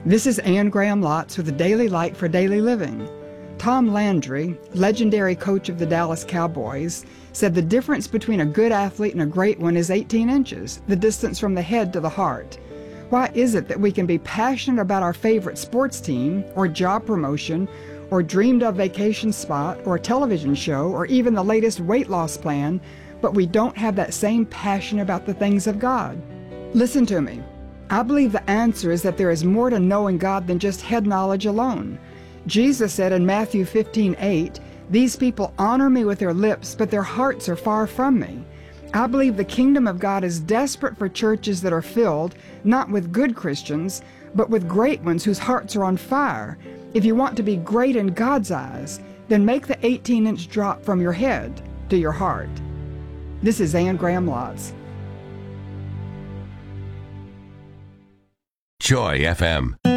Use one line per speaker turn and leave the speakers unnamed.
This is Anne Graham Lotz with the Daily Light for Daily Living. Tom Landry, legendary coach of the Dallas Cowboys, said the difference between a good athlete and a great one is 18 inches, the distance from the head to the heart. Why is it that we can be passionate about our favorite sports team, or job promotion, or dreamed of vacation spot, or television show, or even the latest weight loss plan, but we don't have that same passion about the things of God? Listen to me. I believe the answer is that there is more to knowing God than just head knowledge alone. Jesus said in Matthew 15:8, "These people honor me with their lips, but their hearts are far from me." I believe the kingdom of God is desperate for churches that are filled, not with good Christians, but with great ones whose hearts are on fire. If you want to be great in God's eyes, then make the 18-inch drop from your head to your heart. This is Anne Graham Lotz.
Joy FM.